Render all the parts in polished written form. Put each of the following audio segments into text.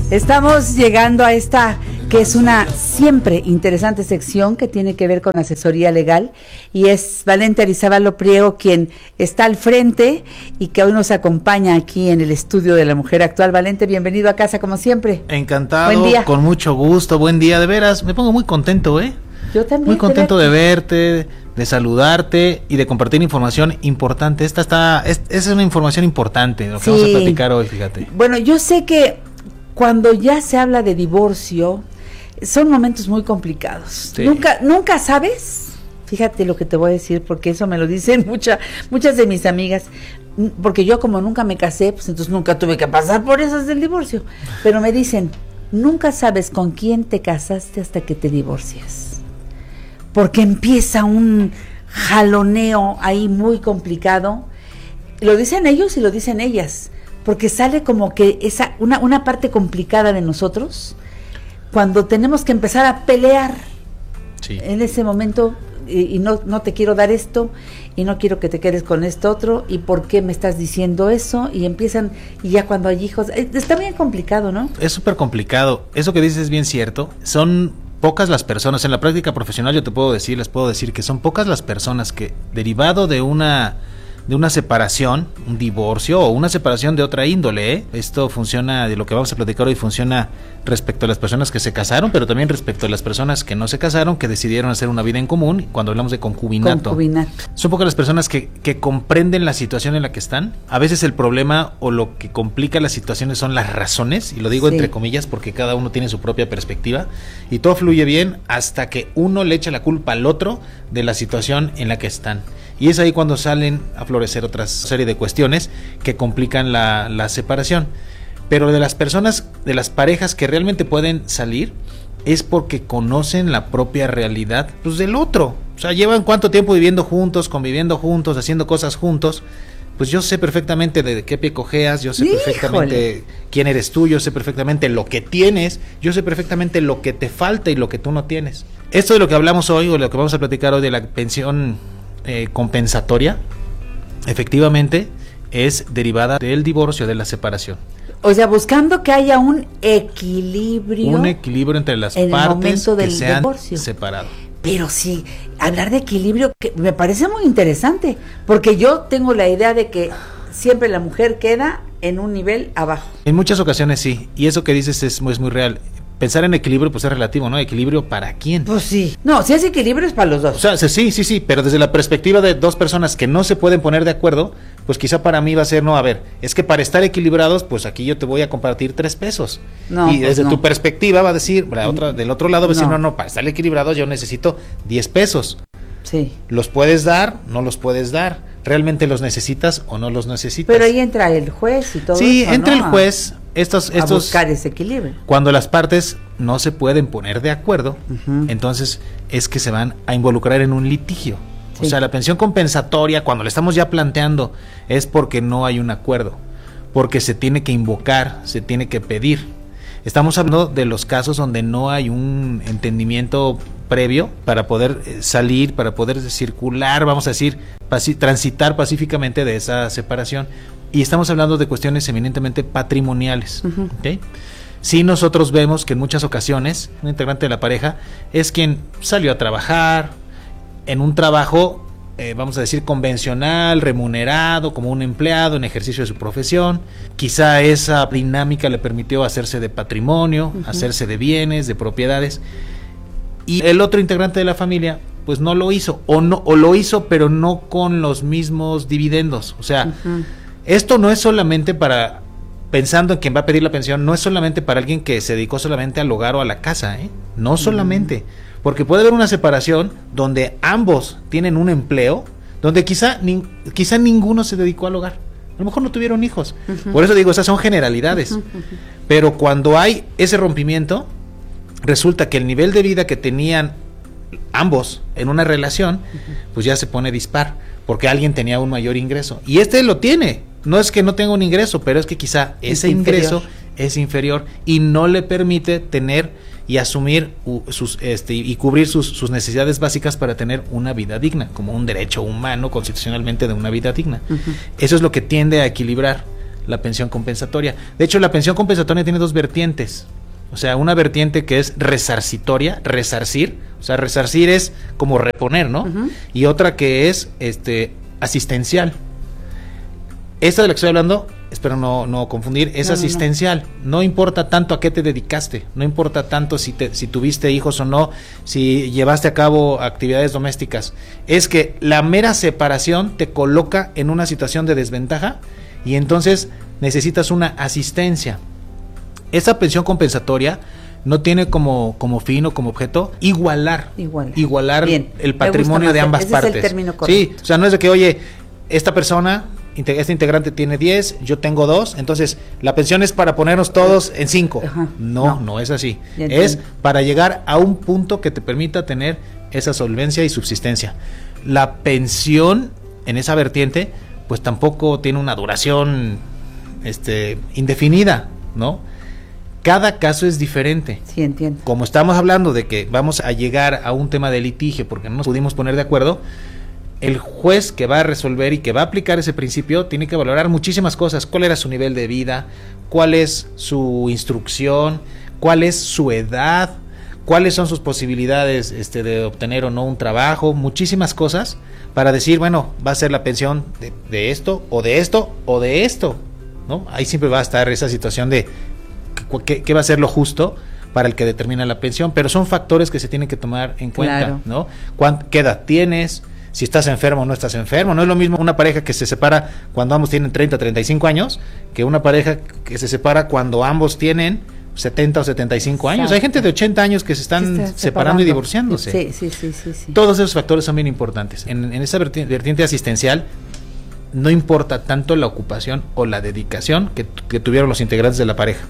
Estamos llegando a esta que es una siempre interesante sección que tiene que ver con asesoría legal, y es Valente Arizabalo Priego quien está al frente y que hoy nos acompaña aquí en el estudio de La Mujer Actual. Valente, bienvenido a casa como siempre. Encantado, buen día. Con mucho gusto, buen día, de veras, me pongo muy contento, Yo también. Muy contento de verte, de saludarte y de compartir información importante. Esta es una información importante, lo que vamos a platicar hoy, fíjate. Bueno, yo sé que cuando ya se habla de divorcio, son momentos muy complicados. Sí. Nunca sabes, fíjate lo que te voy a decir, porque eso me lo dicen muchas de mis amigas, porque yo como nunca me casé, pues entonces nunca tuve que pasar por esas del divorcio, pero me dicen, nunca sabes con quién te casaste hasta que te divorcias, porque empieza un jaloneo ahí muy complicado, lo dicen ellos y lo dicen ellas, porque sale como que una parte complicada de nosotros, cuando tenemos que empezar a pelear en ese momento, y no te quiero dar esto, y no quiero que te quedes con esto otro, y por qué me estás diciendo eso, y empiezan, y ya cuando hay hijos, está bien complicado, ¿no? Es súper complicado, eso que dices es bien cierto, son pocas las personas, en la práctica profesional les puedo decir que son pocas las personas que, derivado de una separación, un divorcio o una separación de otra índole, esto funciona, de lo que vamos a platicar hoy, funciona respecto a las personas que se casaron, pero también respecto a las personas que no se casaron, que decidieron hacer una vida en común, cuando hablamos de concubinato. Son pocas las personas que comprenden la situación en la que están. A veces el problema o lo que complica las situaciones son las razones, y lo digo entre comillas porque cada uno tiene su propia perspectiva, y todo fluye bien hasta que uno le echa la culpa al otro de la situación en la que están. Y es ahí cuando salen a florecer otra serie de cuestiones que complican la separación. Pero de las personas, de las parejas que realmente pueden salir, es porque conocen la propia realidad, pues, del otro. O sea, llevan cuánto tiempo viviendo juntos, conviviendo juntos, haciendo cosas juntos. Pues yo sé perfectamente de qué pie cojeas, yo sé perfectamente quién eres tú, yo sé perfectamente lo que tienes, yo sé perfectamente lo que te falta y lo que tú no tienes. Esto de lo que hablamos hoy, o de lo que vamos a platicar hoy, de la pensión compensatoria, efectivamente es derivada del divorcio, de la separación. O sea, buscando que haya un equilibrio entre las partes que se han separado. Pero sí, hablar de equilibrio que me parece muy interesante, porque yo tengo la idea de que siempre la mujer queda en un nivel abajo. En muchas ocasiones sí, y eso que dices es muy real. Pensar en equilibrio pues es relativo, ¿no? ¿Equilibrio para quién? Pues sí. No, si es equilibrio es para los dos. O sea, sí, pero desde la perspectiva de dos personas que no se pueden poner de acuerdo, pues quizá para mí va a ser, no, a ver, es que para estar equilibrados, pues aquí yo te voy a compartir 3 pesos. No, y desde tu perspectiva va a decir, del otro lado va a decir, no, para estar equilibrados yo necesito 10 pesos. Sí. ¿Los puedes dar? ¿No los puedes dar? ¿Realmente los necesitas o no los necesitas? Pero ahí entra el juez y todo eso, sí, entra el juez. Estos a buscar ese equilibrio. Cuando las partes no se pueden poner de acuerdo, entonces es que se van a involucrar en un litigio. Sí. O sea, la pensión compensatoria, cuando le estamos ya planteando, es porque no hay un acuerdo, porque se tiene que invocar, se tiene que pedir. Estamos hablando de los casos donde no hay un entendimiento previo para poder salir, para poder circular, vamos a decir, transitar pacíficamente de esa separación. Y estamos hablando de cuestiones eminentemente patrimoniales. ¿Okay? Sí, nosotros vemos que en muchas ocasiones un integrante de la pareja es quien salió a trabajar en un trabajo, vamos a decir, convencional, remunerado, como un empleado en ejercicio de su profesión. Quizá esa dinámica le permitió hacerse de patrimonio, hacerse de bienes, de propiedades. Y el otro integrante de la familia pues no lo hizo, o lo hizo pero no con los mismos dividendos. O sea, esto no es solamente para, pensando en quien va a pedir la pensión, no es solamente para alguien que se dedicó solamente al hogar o a la casa, no solamente, porque puede haber una separación donde ambos tienen un empleo, donde quizá ninguno se dedicó al hogar, a lo mejor no tuvieron hijos, por eso digo, esas son generalidades, pero cuando hay ese rompimiento, resulta que el nivel de vida que tenían ambos en una relación, pues ya se pone dispar, porque alguien tenía un mayor ingreso, y este lo tiene. No es que no tenga un ingreso, pero es que quizá ese ingreso es inferior y no le permite tener y asumir y cubrir sus necesidades básicas para tener una vida digna, como un derecho humano constitucionalmente de una vida digna. Eso es lo que tiende a equilibrar la pensión compensatoria. De hecho, la pensión compensatoria tiene dos vertientes. O sea, una vertiente que es resarcitoria, resarcir, o sea, resarcir es como reponer, ¿no? Uh-huh. Y otra que es asistencial. Esta de la que estoy hablando, espero no confundir, es asistencial. No importa tanto a qué te dedicaste, no importa tanto si tuviste hijos o no, si llevaste a cabo actividades domésticas. Es que la mera separación te coloca en una situación de desventaja y entonces necesitas una asistencia. Esa pensión compensatoria no tiene como fin o como objeto igualar bien, el patrimonio de ambas partes. Es el término correcto. Sí, o sea, no es de que, oye, esta persona, este integrante tiene 10, yo tengo 2, entonces la pensión es para ponernos todos en 5. No es así. Es para llegar a un punto que te permita tener esa solvencia y subsistencia. La pensión en esa vertiente, pues tampoco tiene una duración indefinida, ¿no? Cada caso es diferente. Sí, entiendo. Como estamos hablando de que vamos a llegar a un tema de litigio porque no nos pudimos poner de acuerdo, el juez que va a resolver y que va a aplicar ese principio tiene que valorar muchísimas cosas. ¿Cuál era su nivel de vida? ¿Cuál es su instrucción? ¿Cuál es su edad? ¿Cuáles son sus posibilidades de obtener o no un trabajo? Muchísimas cosas para decir, bueno, va a ser la pensión de esto o de esto o de esto, ¿no? Ahí siempre va a estar esa situación de qué va a ser lo justo para el que determina la pensión, pero son factores que se tienen que tomar en cuenta, claro, ¿no? ¿Qué edad tienes? Si estás enfermo o no estás enfermo. No es lo mismo una pareja que se separa cuando ambos tienen 30 o 35 años que una pareja que se separa cuando ambos tienen 70 o 75 años. Exacto. Hay gente de 80 años que se están separando y divorciándose. Sí. Todos esos factores son bien importantes. En esa vertiente asistencial no importa tanto la ocupación o la dedicación que tuvieron los integrantes de la pareja.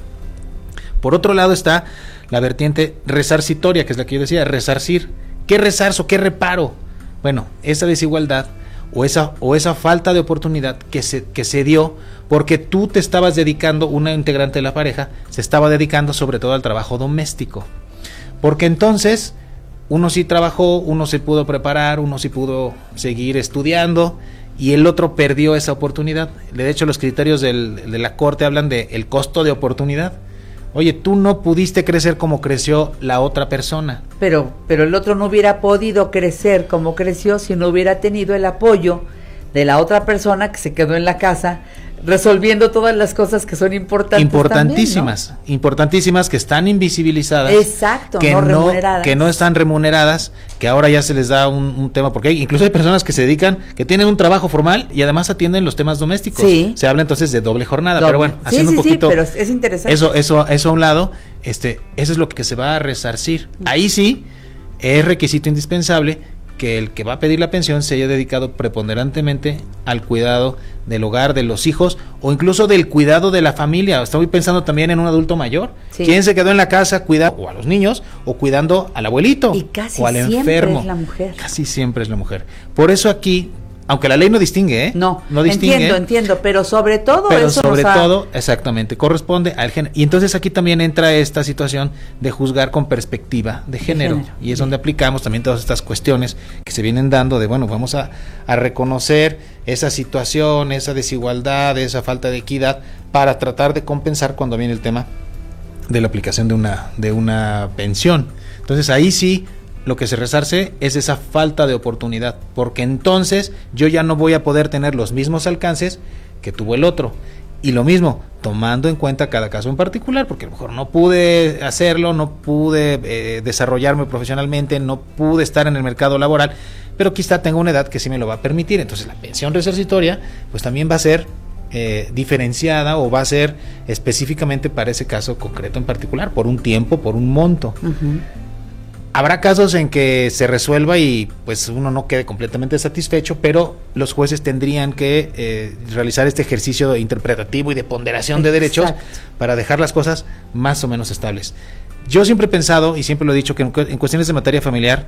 Por otro lado está la vertiente resarcitoria, que es la que yo decía, resarcir. ¿Qué resarzo? ¿Qué reparo? Bueno, esa desigualdad o esa falta de oportunidad que se dio porque tú te estabas dedicando, una integrante de la pareja se estaba dedicando sobre todo al trabajo doméstico. Porque entonces uno sí trabajó, uno se pudo preparar, uno sí pudo seguir estudiando y el otro perdió esa oportunidad. De hecho, los criterios de la Corte hablan de el costo de oportunidad. Oye, tú no pudiste crecer como creció la otra persona. Pero el otro no hubiera podido crecer como creció si no hubiera tenido el apoyo de la otra persona que se quedó en la casa resolviendo todas las cosas que son importantísimas también, ¿no? Importantísimas, que están invisibilizadas. Exacto, no remuneradas. Que no están remuneradas, que ahora ya se les da un tema, porque incluso hay personas que se dedican, que tienen un trabajo formal y además atienden los temas domésticos. Sí. Se habla entonces de doble jornada, pero bueno, haciendo un poquito. Sí, pero es interesante. Eso a un lado, eso es lo que se va a resarcir. Ahí sí es requisito indispensable que el que va a pedir la pensión se haya dedicado preponderantemente al cuidado del hogar, de los hijos, o incluso del cuidado de la familia. Estoy pensando también en un adulto mayor. Sí. ¿Quién se quedó en la casa cuidando o a los niños o cuidando al abuelito o al enfermo? Es la mujer. Casi siempre es la mujer. Por eso aquí, aunque la ley no distingue, no distingue. Entiendo, pero sobre todo exactamente, corresponde al género. Y entonces aquí también entra esta situación de juzgar con perspectiva de género. Y es donde aplicamos también todas estas cuestiones que se vienen dando de, bueno, vamos a reconocer esa situación, esa desigualdad, esa falta de equidad, para tratar de compensar cuando viene el tema de la aplicación de una pensión. Entonces ahí sí, lo que se resarce es esa falta de oportunidad, porque entonces yo ya no voy a poder tener los mismos alcances que tuvo el otro. Y lo mismo, tomando en cuenta cada caso en particular, porque a lo mejor no pude hacerlo, no pude desarrollarme profesionalmente, no pude estar en el mercado laboral, pero quizá tengo una edad que sí me lo va a permitir. Entonces la pensión resarcitoria pues también va a ser diferenciada o va a ser específicamente para ese caso concreto en particular, por un tiempo, por un monto. Uh-huh. Habrá casos en que se resuelva y pues uno no quede completamente satisfecho, pero los jueces tendrían que realizar este ejercicio interpretativo y de ponderación de derechos para dejar las cosas más o menos estables. Yo siempre he pensado y siempre lo he dicho que en cuestiones de materia familiar,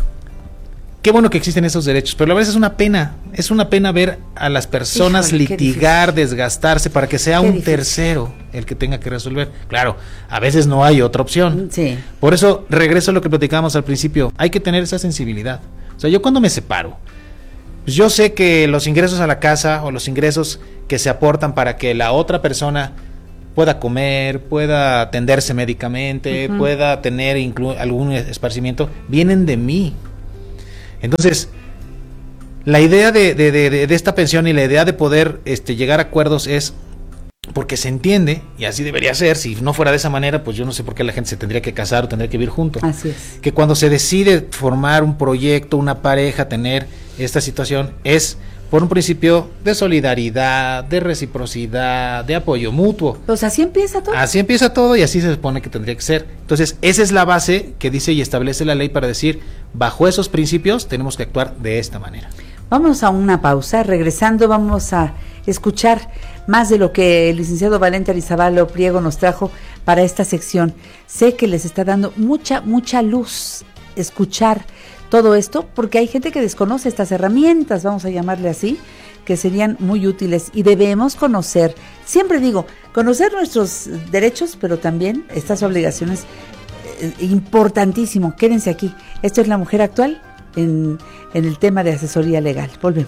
qué bueno que existen esos derechos, pero a veces es una pena ver a las personas litigar, desgastarse para que sea un tercero el que tenga que resolver. Claro, a veces no hay otra opción. Sí. Por eso regreso a lo que platicábamos al principio, hay que tener esa sensibilidad. O sea, yo cuando me separo, pues yo sé que los ingresos a la casa o los ingresos que se aportan para que la otra persona pueda comer, pueda atenderse médicamente, pueda tener algún esparcimiento, vienen de mí. Entonces, la idea de esta pensión y la idea de poder llegar a acuerdos es porque se entiende, y así debería ser. Si no fuera de esa manera, pues yo no sé por qué la gente se tendría que casar o tendría que vivir juntos. Así es. Que cuando se decide formar un proyecto, una pareja, tener esta situación, es por un principio de solidaridad, de reciprocidad, de apoyo mutuo. Pues así empieza todo. Así empieza todo y así se supone que tendría que ser. Entonces, esa es la base que dice y establece la ley para decir, bajo esos principios tenemos que actuar de esta manera. Vamos a una pausa. Regresando vamos a escuchar más de lo que el licenciado Valente Arrizabalo Priego nos trajo para esta sección. Sé que les está dando mucha luz escuchar todo esto, porque hay gente que desconoce estas herramientas, vamos a llamarle así, que serían muy útiles y debemos conocer, siempre digo, conocer nuestros derechos, pero también estas obligaciones, importantísimo. Quédense aquí. Esto es La Mujer Actual en el tema de asesoría legal. Volvemos.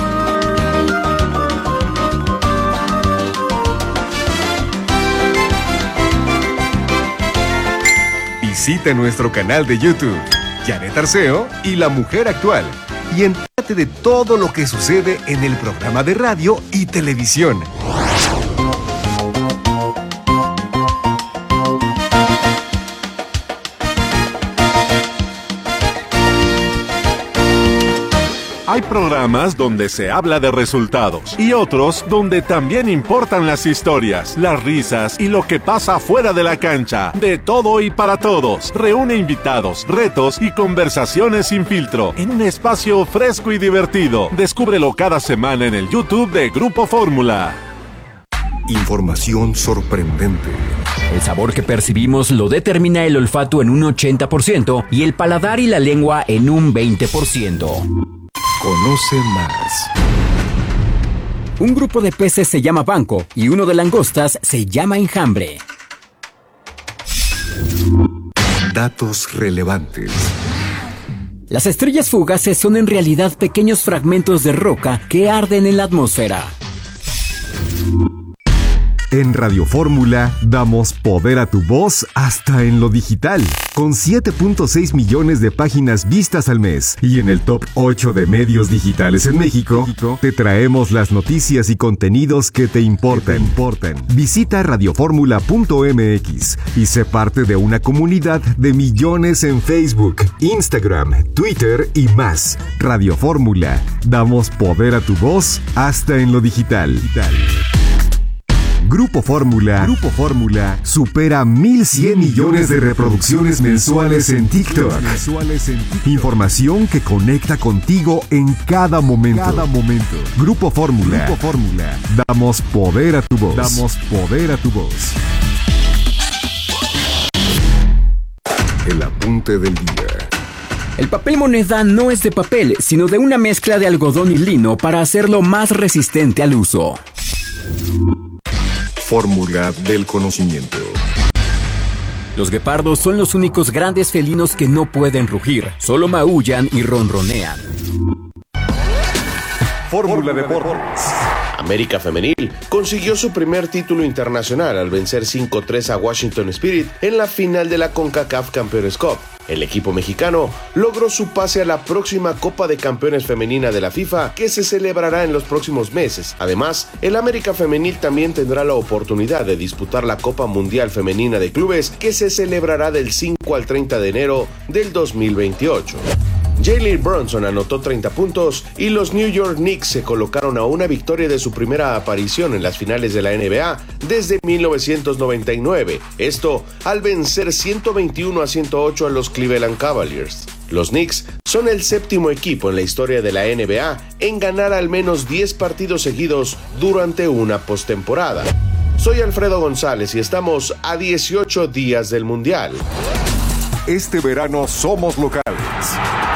Visita nuestro canal de YouTube, Janet Arceo y La Mujer Actual, y entérate de todo lo que sucede en el programa de radio y televisión. Hay programas donde se habla de resultados y otros donde también importan las historias, las risas y lo que pasa fuera de la cancha. De todo y para todos. Reúne invitados, retos y conversaciones sin filtro en un espacio fresco y divertido. Descúbrelo cada semana en el YouTube de Grupo Fórmula. Información sorprendente. El sabor que percibimos lo determina el olfato en un 80% y el paladar y la lengua en un 20%. Conoce más. Un grupo de peces se llama banco y uno de langostas se llama enjambre. Datos relevantes. Las estrellas fugaces son en realidad pequeños fragmentos de roca que arden en la atmósfera. En Radio Fórmula damos poder a tu voz hasta en lo digital, con 7.6 millones de páginas vistas al mes. Y en el top 8 de medios digitales en México, te traemos las noticias y contenidos que te importan. Visita radioformula.mx y sé parte de una comunidad de millones en Facebook, Instagram, Twitter y más. Radio Fórmula, damos poder a tu voz hasta en lo digital. Grupo Fórmula supera 1,100 millones de reproducciones mensuales en TikTok. Información que conecta contigo en cada momento. Grupo Fórmula. Damos poder a tu voz. El apunte del día. El papel moneda no es de papel, sino de una mezcla de algodón y lino para hacerlo más resistente al uso. Fórmula del conocimiento. Los guepardos son los únicos grandes felinos que no pueden rugir, solo maullan y ronronean. Fórmula Deportes. América Femenil consiguió su primer título internacional al vencer 5-3 a Washington Spirit en la final de la CONCACAF Campeones Cup. El equipo mexicano logró su pase a la próxima Copa de Campeones Femenina de la FIFA, que se celebrará en los próximos meses. Además, el América Femenil también tendrá la oportunidad de disputar la Copa Mundial Femenina de Clubes, que se celebrará del 5 al 30 de enero del 2028. Jalen Brunson anotó 30 puntos y los New York Knicks se colocaron a una victoria de su primera aparición en las finales de la NBA desde 1999. Esto al vencer 121-108 a los Cleveland Cavaliers. Los Knicks son el séptimo equipo en la historia de la NBA en ganar al menos 10 partidos seguidos durante una postemporada. Soy Alfredo González y estamos a 18 días del Mundial. Este verano somos locales.